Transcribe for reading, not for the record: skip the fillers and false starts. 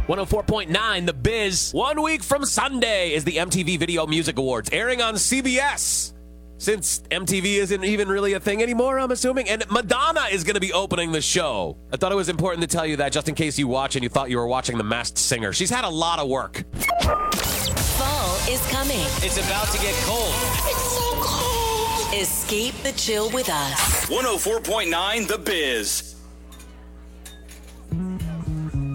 104.9 The Biz. 1 week from Sunday is the MTV Video Music Awards, airing on CBS. Since MTV isn't even really a thing anymore, I'm assuming. And Madonna is going to be opening the show. I thought it was important to tell you that just in case you watch and you thought you were watching The Masked Singer. She's had a lot of work. Fall is coming. It's about to get cold. It's so cold. Escape the chill with us. 104.9 The Biz.